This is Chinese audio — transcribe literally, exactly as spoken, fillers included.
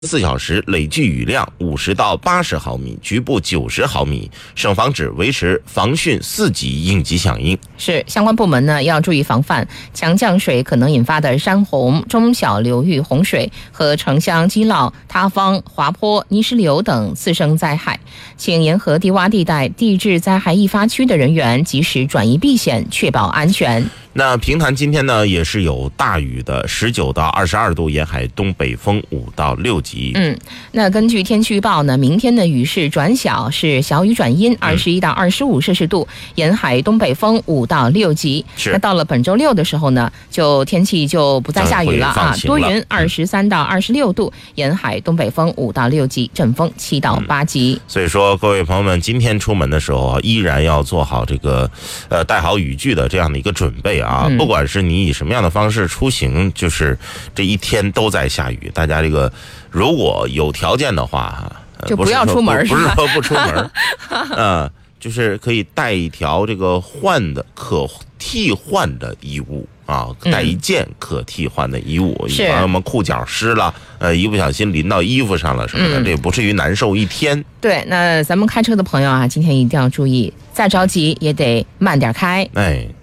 四小时累计雨量五十到八十毫米，局部九十毫米。省防指维持防汛四级应急响应。 是相关部门呢要注意防范强降水可能引发的山洪、中小流域洪水和城乡积涝、塌方、滑坡、泥石流等次生灾害，请沿河低洼地带地质灾害易发区的人员及时转移避险，确保安全。 那平潭今天呢也是有大雨的，十九到二十二度，沿海东北风五到六级。 嗯，那根据天气预报呢，明天的雨势转小，是小雨转阴，二十一到二十五摄氏度，沿海东北风五到六级。 是。 那到了本周六的时候呢，就天气就不再下雨了啊，多云，二十三到二十六度，沿海东北风五到六级，阵风七到八级。 嗯、所以说，各位朋友们，今天出门的时候啊，依然要做好这个呃带好雨具的这样的一个准备啊。不管是你以什么样的方式出行，就是这一天都在下雨，大家这个如果有条件的话， 就不要出门， 不是说不出门，呃，就是可以带一条这个换的可替换的衣物啊，带一件可替换的衣物，以防我们裤脚湿了，呃，一不小心淋到衣服上了什么的，嗯、这不至于难受一天。 对，那咱们开车的朋友啊，今天一定要注意，再着急也得慢点开。 哎。